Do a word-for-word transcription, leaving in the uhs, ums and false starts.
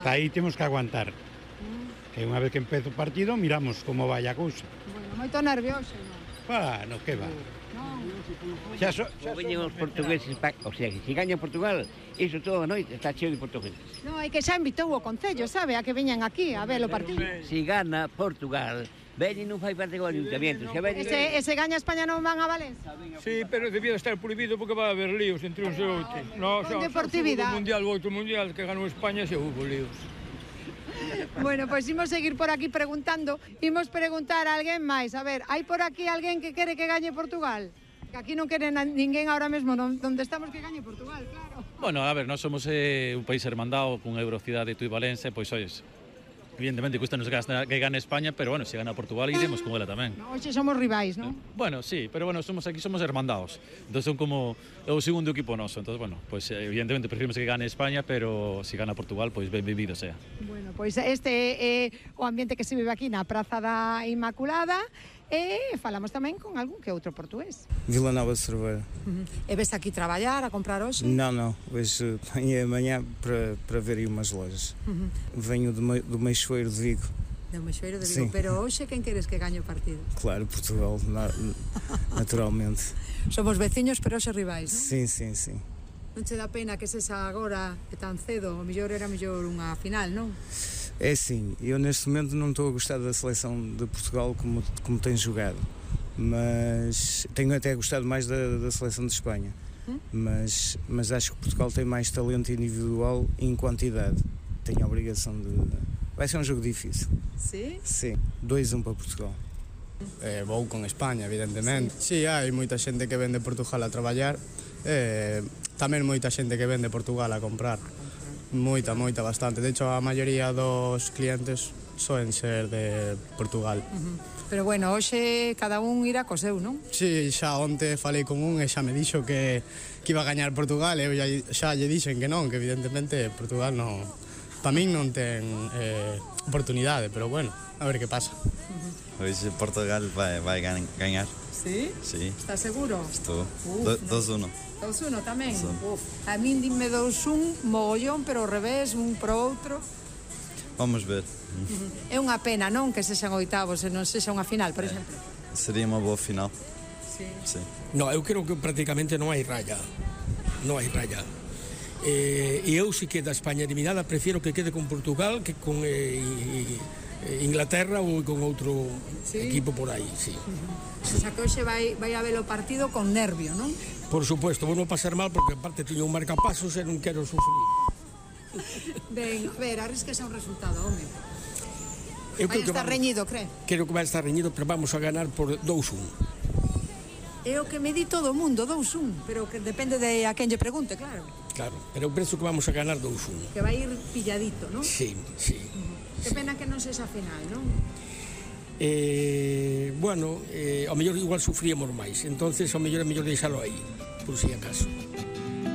Aí temos que aguantar. Que unha vez que empece o partido miramos como vai a cousa. Bueno, moito nervioso, non? Ah, no, que va. Non. Xa so, xa O veñen os portugueses, pa, o sea, que se gaña Portugal, iso toda a noite está cheo de portugueses. Non, é que xa invitou o Concello, sabe, a que veñan aquí a ver o partido. Se gana Portugal, veñen non fai parte do ayuntamiento, xa veñen... E se gaña España non van a Valencia? Sí, pero debía estar prohibido porque va a haber líos entre uns e outros. No, Con deportividade. O mundial, o outro mundial que ganou España, se hubo líos. Bueno, pois pues imos seguir por aquí preguntando. Imos preguntar a alguén máis. A ver, hai por aquí alguén que quere que gañe Portugal? Que aquí non quere ninguén ahora mesmo onde estamos que gañe Portugal, claro. Bueno, a ver, nós somos eh, un país hermandado con a velocidade tú e Valencia, pois ois, evidentemente custa nos que gane España, pero bueno, se gana Portugal iremos con ela tamén. No, hoxe somos rivais, non? Bueno, sí, pero bueno, somos aquí somos hermandados. Entón son como o segundo equipo noso. Entón, bueno, pois pues, evidentemente preferimos que gane España, pero se gana Portugal, pois pues, ben vivido sea. Bueno, pois pues este é eh, o ambiente que se vive aquí na Praza da Inmaculada. E falamos tamén con algún que outro portugués. Vila Nova de Cerveira. Uh -huh. E ves aquí traballar, a comprar hoxe? Não, não. Hoje venho amanhã para, para ver aí umas lojas. Uh -huh. Venho do, me, do Meixoeiro de Vigo. Do Meixoeiro de Vigo. Sim. Pero hoxe quen queres que gañe o partido? Claro, Portugal, na, naturalmente. Somos veciños, pero hoxe rivais, non? Sim, sim, sim. Non che dá pena que sexa agora e tan cedo? O mellor era mellor unha final, non? É sim, eu neste momento não estou a gostar da seleção de Portugal como, como tem jogado, mas tenho até gostado mais da, da seleção de Espanha, hum? mas, mas acho que Portugal tem mais talento individual e em quantidade, tem a obrigação de... Vai ser um jogo difícil. Sim? Sim, dois a um para Portugal. Eh, vou con España, evidentemente. Sí, sí, hai moita xente que ven de Portugal a traballar, eh, tamén moita xente que ven de Portugal a comprar. Moita, moita, bastante. De hecho, a maioría dos clientes soen ser de Portugal. Uh -huh. Pero bueno, hoxe cada un irá co seu, non? Sí, xa onte falei con un e xa me dixo que, que iba a gañar Portugal e eu xa lle dixen que non, que evidentemente Portugal non, para min non ten eh, oportunidade, pero bueno, a ver que pasa. Uh -huh. Hoxe Portugal vai, vai gañar. Sí? Sí. Estás seguro? Estou. dos uno. dos uno tamén? Uf. A min dime dos un mogollón, pero ao revés, un pro outro. Vamos ver. É unha pena, non, que sexan oitavos e non sexa unha final, por exemplo. Sería unha boa final. Sí. Sí. No, eu creo que prácticamente non hai raya. Non hai raya. E eh, eu si que da España eliminada prefiero que quede con Portugal que con eh, Inglaterra ou con outro ¿sí? equipo por aí, sí. Uh -huh. O sea, que hoxe vai, vai a ver o partido con nervio, non? Por supuesto, vou non pasar mal porque aparte teño un marcapasos e non quero sufrir. Ben, a ver, arrisquese un resultado, home. Eu vai estar vamos, reñido, cree? Creo que vai estar reñido, pero vamos a ganar por dos un. É o que me di todo o mundo, dos un, pero que depende de a quen lle pregunte, claro. Claro, pero eu penso que vamos a ganar dos un. Que vai ir pilladito, non? Sí, sí. Uh -huh. Que pena que non sexa final, non? Eh, bueno, eh, ao mellor igual sufríamos máis, entonces ao mellor é mellor deixalo aí, por si acaso.